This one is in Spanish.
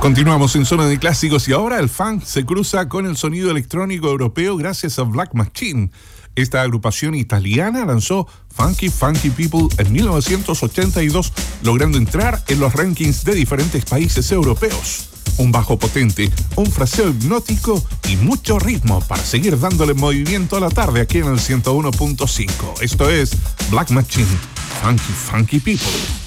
Continuamos en Zona de Clásicos y ahora el funk se cruza con el sonido electrónico europeo gracias a Black Machine. Esta agrupación italiana lanzó Funky Funky People en 1982, logrando entrar en los rankings de diferentes países europeos. Un bajo potente, un fraseo hipnótico y mucho ritmo para seguir dándole movimiento a la tarde aquí en el 101.5. Esto es Black Machine, Funky Funky People.